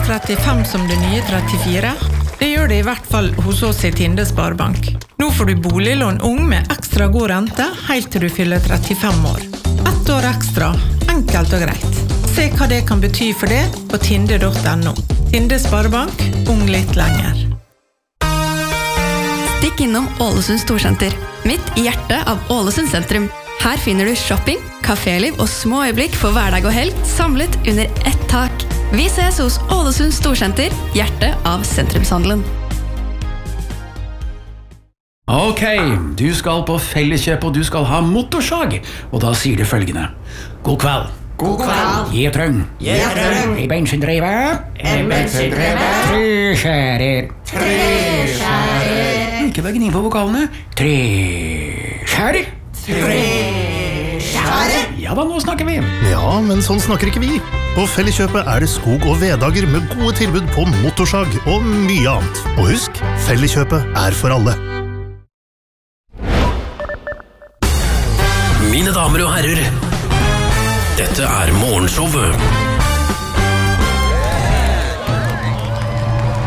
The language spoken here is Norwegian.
35 som det nye 34? Det gjør det i hvert fall hos oss i Tinde Sparebank. Nå får du boliglån ung med ekstra god rente helt til du fyller 35 år. 1 år ekstra, enkelt og greit. Se hva det kan bety for det på tinde.no. Tinde Sparebank, ung litt lenger. Stikk innom Ålesund Storsenter, midt i hjertet av Ålesund sentrum. Her finner du shopping, kaféliv og små øyeblikk for hverdag og helg samlet under ett tak. Vi ses hos Ålesund Storsenter, hjertet av sentrumshandelen. Ok, du skal på Felleskjøp og du skal ha motorsag. Og da sier du følgende. God kveld. God kveld. Gjetrøng. Gjetrøng. I bensindrevet. Treskjærer. Treskjærer. Ikke bare gni på vokalene. Treskjærer. Treskjærer. Ja da, nå snakker vi. Ja, men sånn snakker ikke vi. På Felleskjøpet det skog- og veddager med gode tilbud på motorsag og mye annet. Og husk, Felleskjøpet for alle. Mine damer og herrer, dette Morgenshowet.